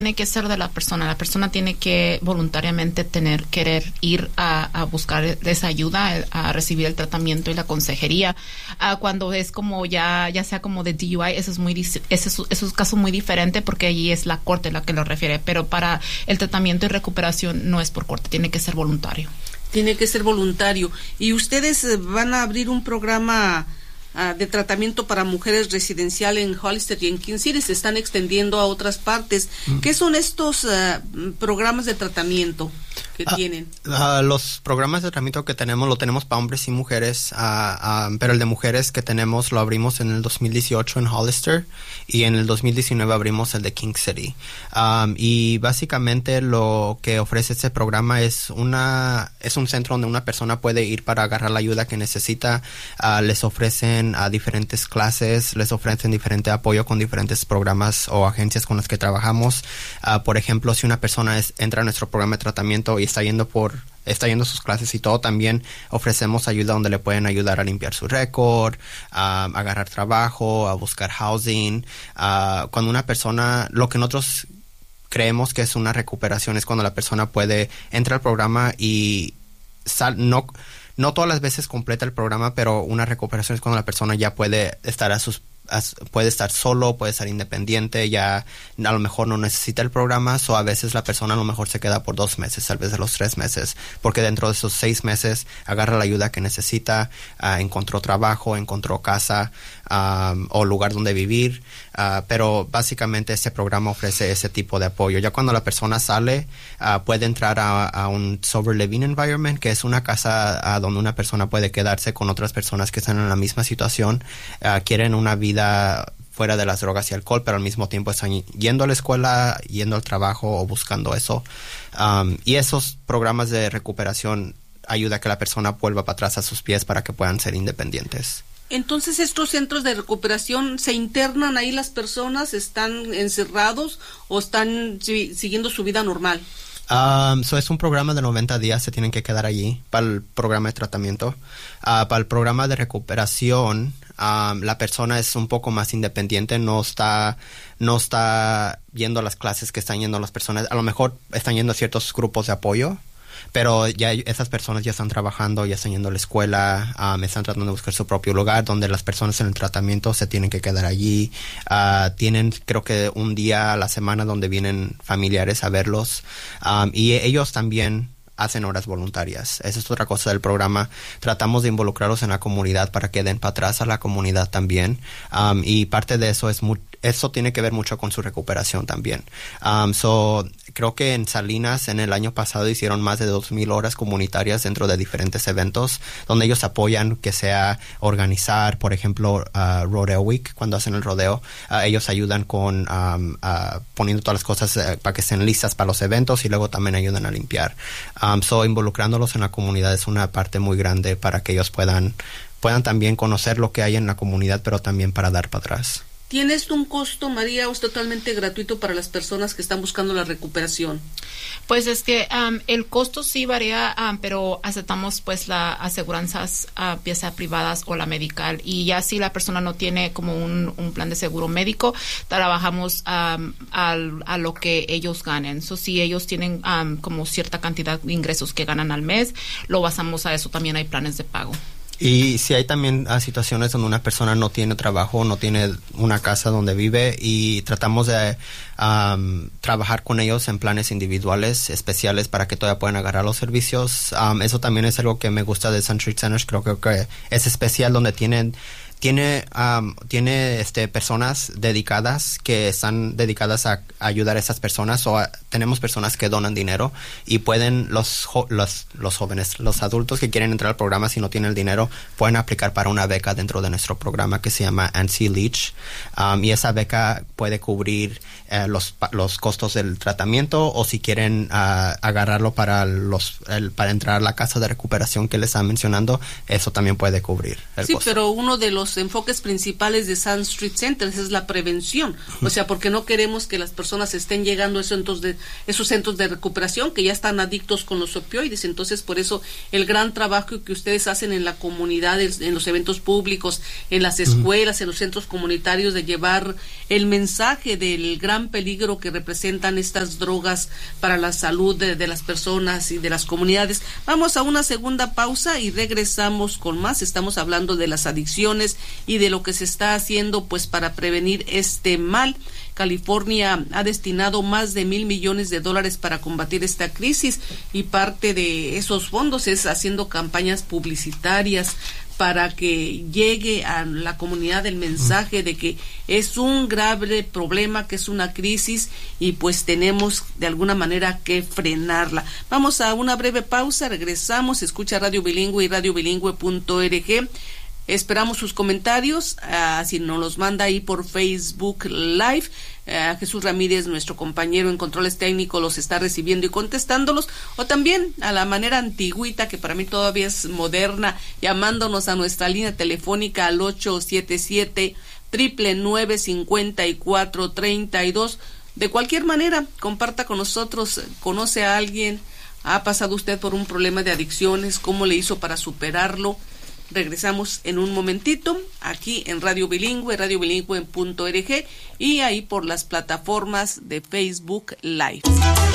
tiene que ser de la persona tiene que voluntariamente querer ir a buscar esa ayuda, a recibir el tratamiento y la consejería. Cuando es como ya sea como de DUI, eso es un caso muy diferente porque allí es la corte la que lo refiere, pero para el tratamiento y recuperación no es por corte, tiene que ser voluntario. Tiene que ser voluntario. ¿Y ustedes van a abrir un programa de tratamiento para mujeres residencial en Hollister y en King City? Se están extendiendo a otras partes. ¿Qué son estos programas de tratamiento que tienen? Los programas de tratamiento que tenemos lo tenemos para hombres y mujeres, pero el de mujeres que tenemos lo abrimos en el 2018 en Hollister y en el 2019 abrimos el de King City. Y básicamente lo que ofrece este programa es un centro donde una persona puede ir para agarrar la ayuda que necesita. Les ofrecen a diferentes clases, les ofrecen diferente apoyo con diferentes programas o agencias con las que trabajamos. Por ejemplo, si una persona entra a nuestro programa de tratamiento y está yendo a sus clases y todo, también ofrecemos ayuda donde le pueden ayudar a limpiar su récord, a agarrar trabajo, a buscar housing. Cuando una persona, lo que nosotros creemos que es una recuperación es cuando la persona puede entrar al programa y no todas las veces completa el programa, pero una recuperación es cuando la persona ya puede estar puede estar solo, puede estar independiente, ya a lo mejor no necesita el programa, o a veces la persona a lo mejor se queda por 2 meses, tal vez de los 3 meses, porque dentro de esos 6 meses agarra la ayuda que necesita, encontró trabajo, encontró casa o lugar donde vivir, pero básicamente este programa ofrece ese tipo de apoyo. Ya cuando la persona sale, puede entrar a un sober living environment, que es una casa donde una persona puede quedarse con otras personas que están en la misma situación, quieren una vida fuera de las drogas y alcohol, pero al mismo tiempo están yendo a la escuela, yendo al trabajo o buscando eso. Y esos programas de recuperación ayudan a que la persona vuelva para atrás a sus pies para que puedan ser independientes. Entonces, ¿estos centros de recuperación se internan ahí las personas? ¿Están encerrados o están siguiendo su vida normal? Es un programa de 90 días, se tienen que quedar allí para el programa de tratamiento. Para el programa de recuperación, la persona es un poco más independiente, no está yendo a las clases que están yendo las personas. A lo mejor están yendo a ciertos grupos de apoyo, pero ya esas personas ya están trabajando, ya están yendo a la escuela, están tratando de buscar su propio lugar donde las personas en el tratamiento se tienen que quedar allí. Tienen creo que un día a la semana donde vienen familiares a verlos, y ellos también hacen horas voluntarias. Esa es otra cosa del programa. Tratamos de involucrarlos en la comunidad para que den para atrás a la comunidad también, y parte de eso eso tiene que ver mucho con su recuperación también. Creo que en Salinas en el año pasado hicieron más de 2,000 horas comunitarias dentro de diferentes eventos donde ellos apoyan, que sea organizar, por ejemplo, Rodeo Week, cuando hacen el rodeo, ellos ayudan con poniendo todas las cosas para que estén listas para los eventos, y luego también ayudan a limpiar. Involucrándolos en la comunidad es una parte muy grande para que ellos puedan también conocer lo que hay en la comunidad, pero también para dar para atrás. ¿Tiene esto un costo, María, o es totalmente gratuito para las personas que están buscando la recuperación? Pues es que el costo sí varía, pero aceptamos pues las aseguranzas, ya sea privadas o la medical, y ya si la persona no tiene como un plan de seguro médico, trabajamos a lo que ellos ganen. Si ellos tienen como cierta cantidad de ingresos que ganan al mes, lo basamos a eso. También hay planes de pago. Y si hay también situaciones donde una persona no tiene trabajo, no tiene una casa donde vive, y tratamos de trabajar con ellos en planes individuales especiales para que todavía puedan agarrar los servicios. Eso también es algo que me gusta de Sunstreet Centers. Creo que es especial, donde tiene personas dedicadas que están dedicadas a ayudar a esas personas, tenemos personas que donan dinero, y pueden los jóvenes, los adultos que quieren entrar al programa, si no tienen el dinero, pueden aplicar para una beca dentro de nuestro programa que se llama Anti-Leach, y esa beca puede cubrir los costos del tratamiento, o si quieren agarrarlo para entrar a la casa de recuperación que les estaba mencionando, eso también puede cubrir el costo. Pero uno de los los enfoques principales de Sun Street Center, es la prevención, o sea, porque no queremos que las personas estén llegando a esos centros de recuperación que ya están adictos con los opioides. Entonces, por eso el gran trabajo que ustedes hacen en la comunidad, en los eventos públicos, en las escuelas, en los centros comunitarios, de llevar el mensaje del gran peligro que representan estas drogas para la salud de las personas y de las comunidades. Vamos a una segunda pausa y regresamos con más. Estamos hablando de las adicciones y de lo que se está haciendo pues para prevenir este mal. California ha destinado más de $1,000 millones para combatir esta crisis, y parte de esos fondos es haciendo campañas publicitarias para que llegue a la comunidad el mensaje de que es un grave problema, que es una crisis, y pues tenemos de alguna manera que frenarla. Vamos a una breve pausa, regresamos. Escucha Radio Bilingüe y radiobilingüe.org. Esperamos sus comentarios, si nos los manda ahí por Facebook Live. Jesús Ramírez, nuestro compañero en controles técnicos, los está recibiendo y contestándolos, o también a la manera antigüita, que para mí todavía es moderna, llamándonos a nuestra línea telefónica al 877-999-5432. De cualquier manera, comparta con nosotros, conoce a alguien, ha pasado usted por un problema de adicciones, cómo le hizo para superarlo. Regresamos en un momentito aquí en Radio Bilingüe, radiobilingüe.org, y ahí por las plataformas de Facebook Live.